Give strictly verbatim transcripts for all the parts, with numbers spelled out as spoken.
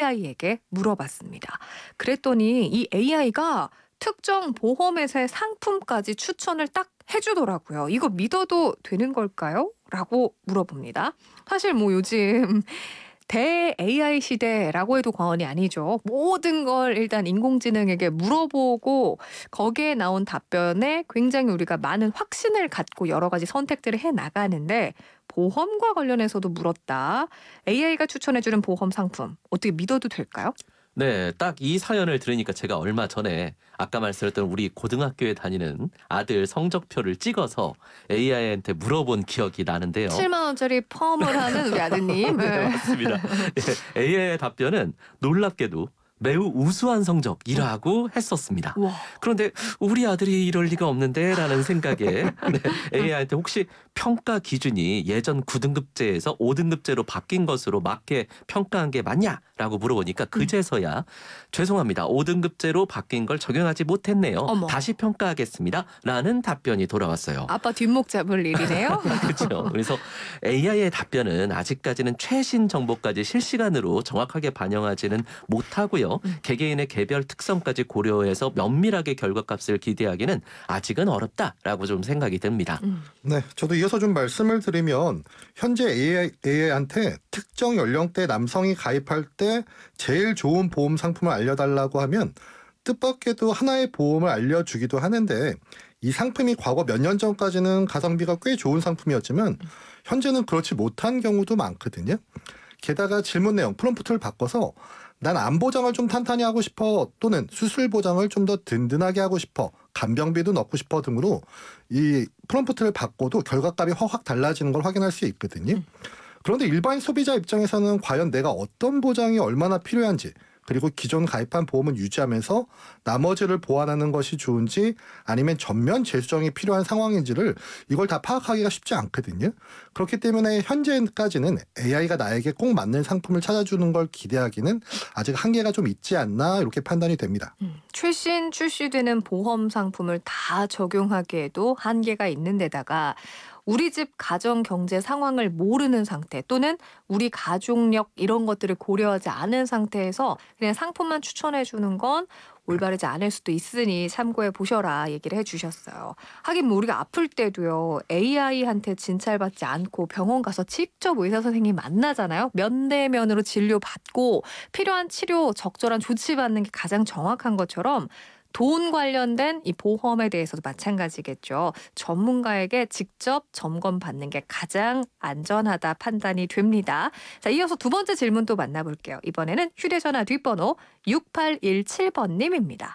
에이아이에게 물어봤습니다. 그랬더니 이 에이아이가 특정 보험회사의 상품까지 추천을 딱 해주더라고요. 이거 믿어도 되는 걸까요? 라고 물어봅니다. 사실 뭐 요즘 대 에이아이 시대라고 해도 과언이 아니죠. 모든 걸 일단 인공지능에게 물어보고 거기에 나온 답변에 굉장히 우리가 많은 확신을 갖고 여러 가지 선택들을 해나가는데 보험과 관련해서도 물었다. 에이아이가 추천해주는 보험 상품 어떻게 믿어도 될까요? 네, 딱 이 사연을 들으니까 제가 얼마 전에 아까 말씀드렸던 우리 고등학교에 다니는 아들 성적표를 찍어서 에이아이한테 물어본 기억이 나는데요. 칠만 원짜리 펌을 하는 우리 아드님. 네, 맞습니다. 네, 에이아이의 답변은 놀랍게도 매우 우수한 성적이라고 했었습니다. 와. 그런데 우리 아들이 이럴 리가 없는데 라는 생각에 네, 에이아이한테 혹시 평가 기준이 예전 구 등급제에서 오 등급제로 바뀐 것으로 맞게 평가한 게 맞냐라고 물어보니까 그제서야 죄송합니다. 오 등급제로 바뀐 걸 적용하지 못했네요. 어머. 다시 평가하겠습니다. 라는 답변이 돌아왔어요. 아빠 뒷목 잡을 일이네요. 그렇죠. 그래서 에이아이의 답변은 아직까지는 최신 정보까지 실시간으로 정확하게 반영하지는 못하고요. 음. 개개인의 개별 특성까지 고려해서 면밀하게 결과값을 기대하기는 아직은 어렵다라고 좀 생각이 듭니다. 음. 네, 저도 이어서 좀 말씀을 드리면 현재 에이아이, 에이아이한테 특정 연령대 남성이 가입할 때 제일 좋은 보험 상품을 알려달라고 하면 뜻밖에도 하나의 보험을 알려주기도 하는데 이 상품이 과거 몇 년 전까지는 가성비가 꽤 좋은 상품이었지만 현재는 그렇지 못한 경우도 많거든요. 게다가 질문 내용 프롬프트를 바꿔서 난 암 보장을 좀 탄탄히 하고 싶어 또는 수술 보장을 좀 더 든든하게 하고 싶어 간병비도 넣고 싶어 등으로 이 프롬프트를 바꿔도 결과값이 확 달라지는 걸 확인할 수 있거든요. 그런데 일반 소비자 입장에서는 과연 내가 어떤 보장이 얼마나 필요한지 그리고 기존 가입한 보험은 유지하면서 나머지를 보완하는 것이 좋은지 아니면 전면 재수정이 필요한 상황인지를 이걸 다 파악하기가 쉽지 않거든요. 그렇기 때문에 현재까지는 에이아이가 나에게 꼭 맞는 상품을 찾아주는 걸 기대하기는 아직 한계가 좀 있지 않나 이렇게 판단이 됩니다. 음, 최신 출시되는 보험 상품을 다 적용하기에도 한계가 있는 데다가 우리 집 가정 경제 상황을 모르는 상태 또는 우리 가족력 이런 것들을 고려하지 않은 상태에서 그냥 상품만 추천해 주는 건 올바르지 않을 수도 있으니 참고해 보셔라 얘기를 해주셨어요. 하긴 뭐 우리가 아플 때도요. 에이아이한테 진찰받지 않고 병원 가서 직접 의사 선생님 만나잖아요. 면대면으로 진료받고 필요한 치료 적절한 조치받는 게 가장 정확한 것처럼 돈 관련된 이 보험에 대해서도 마찬가지겠죠. 전문가에게 직접 점검받는 게 가장 안전하다 판단이 됩니다. 자, 이어서 두 번째 질문 또 만나볼게요. 이번에는 휴대전화 뒷번호 육팔일칠 번님입니다.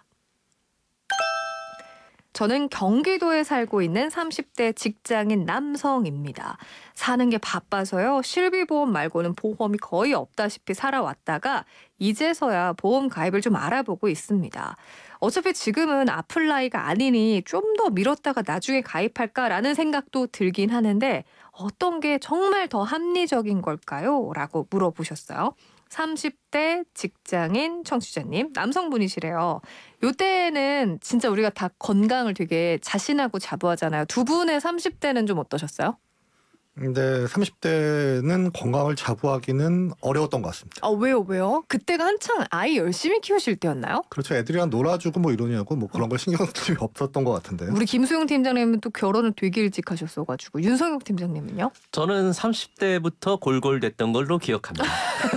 저는 경기도에 살고 있는 삼십 대 직장인 남성입니다. 사는 게 바빠서요. 실비보험 말고는 보험이 거의 없다시피 살아왔다가 이제서야 보험 가입을 좀 알아보고 있습니다. 어차피 지금은 아플 나이가 아니니 좀 더 미뤘다가 나중에 가입할까라는 생각도 들긴 하는데 어떤 게 정말 더 합리적인 걸까요? 라고 물어보셨어요. 삼십 대 직장인 청취자님, 남성분이시래요. 요때는 진짜 우리가 다 건강을 되게 자신하고 자부하잖아요. 두 분의 삼십 대는 좀 어떠셨어요? 근데 삼십 대는 건강을 자부하기는 어려웠던 것 같습니다. 아, 왜요, 왜요? 그때가 한창 아이 열심히 키우실 때였나요? 그렇죠. 애들이랑 놀아주고 뭐 이러냐고 뭐 그런 걸 신경 쓸 일이 없었던 것 같은데요. 우리 김수용 팀장님은 또 결혼을 되게 일찍 하셨어가지고 윤성혁 팀장님은요? 저는 삼십 대부터 골골댔던 걸로 기억합니다.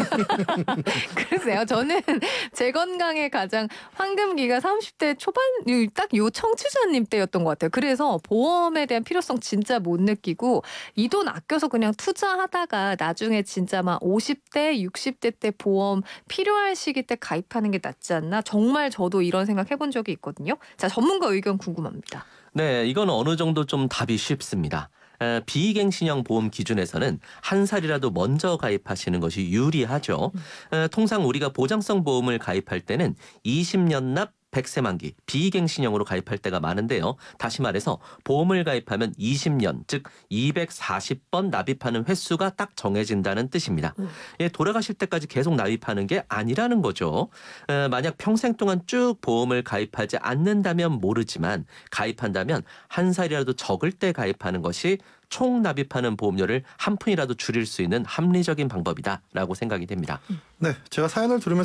글쎄요. 저는 제 건강에 가장 황금기가 삼십 대 초반 딱 요 청취자님 때였던 것 같아요. 그래서 보험에 대한 필요성 진짜 못 느끼고 이 돈 아껴서 그냥 투자하다가 나중에 진짜 막 오십 대, 육십 대 때 보험 필요할 시기 때 가입하는 게 낫지 않나? 정말 저도 이런 생각 해본 적이 있거든요. 자, 전문가 의견 궁금합니다. 네, 이건 어느 정도 좀 답이 쉽습니다. 에, 비갱신형 보험 기준에서는 한 살이라도 먼저 가입하시는 것이 유리하죠. 에, 통상 우리가 보장성 보험을 가입할 때는 이십 년 납 백 세 만기 비갱신형으로 가입할 때가 많은데요. 다시 말해서 보험을 가입하면 이십 년, 즉 이백사십 번 납입하는 횟수가 딱 정해진다는 뜻입니다. 음. 예, 돌아가실 때까지 계속 납입하는 게 아니라는 거죠. 에, 만약 평생 동안 쭉 보험을 가입하지 않는다면 모르지만 가입한다면 한 살이라도 적을 때 가입하는 것이 총 납입하는 보험료를 한 푼이라도 줄일 수 있는 합리적인 방법이다라고 생각이 됩니다. 네, 제가 사연을 들으면서